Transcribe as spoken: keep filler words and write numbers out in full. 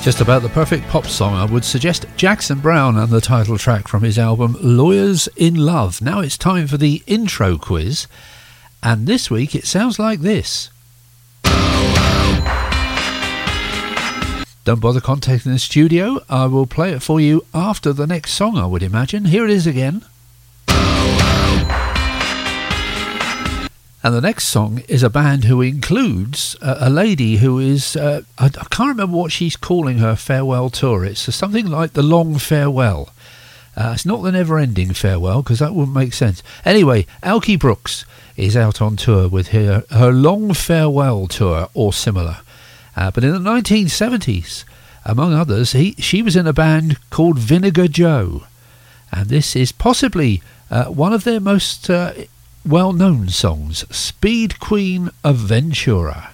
Just about the perfect pop song, I would suggest Jackson Browne and the title track from his album Lawyers in Love. Now it's time for the intro quiz, and this week it sounds like this. Don't bother contacting the studio, I will play it for you after the next song, I would imagine. Here it is again. And the next song is a band who includes a, a lady who is, uh, I, I can't remember what she's calling her farewell tour. It's something like the Long Farewell. Uh, it's not the never-ending farewell, because that wouldn't make sense. Anyway, Alkie Brooks is out on tour with her, her Long Farewell tour, or similar. Uh, but in the nineteen seventies, among others, he, she was in a band called Vinegar Joe. And this is possibly uh, one of their most... Uh, well-known songs, Speed Queen of Ventura.